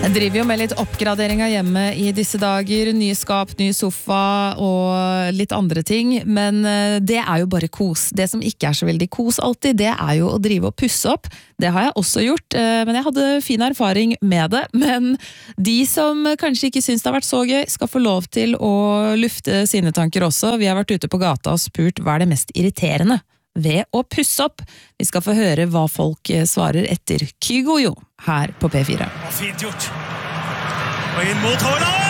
Jeg driver jo med litt oppgradering av hjemmet i disse dager, nye skap, ny sofa og litt andre ting, men det er jo bare kos. Det som ikke er så veldig kos alltid, det er jo å drive og pusse opp. Det har jeg også gjort, men jeg hadde fin erfaring med det. Men de som kanskje ikke synes det har vært så gøy, skal få lov til å lufte sine tanker også. Vi har vært ute på gata og spurt hva er det mest irriterende ved å pusse opp. Vi skal få høre hva folk svarer etter Kygo Jo her på P4. Fint gjort. Og inn mot Haaland!